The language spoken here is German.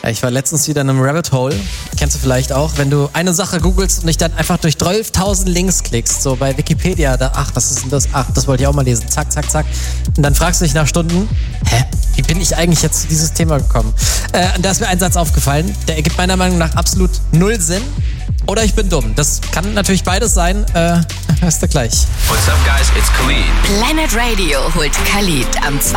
Ich war letztens wieder in einem Rabbit Hole. Kennst du vielleicht auch, wenn du eine Sache googelst und dich dann einfach durch 12.000 Links klickst, so bei Wikipedia, was ist denn das? Das wollte ich auch mal lesen. Zack, zack, zack. Und dann fragst du dich nach Stunden, wie bin ich eigentlich jetzt zu dieses Thema gekommen? Und da ist mir ein Satz aufgefallen, der ergibt meiner Meinung nach absolut null Sinn. Oder ich bin dumm. Das kann natürlich beides sein. Hörst du gleich. What's up, guys? It's Khalid. Planet Radio holt Khalid am 2.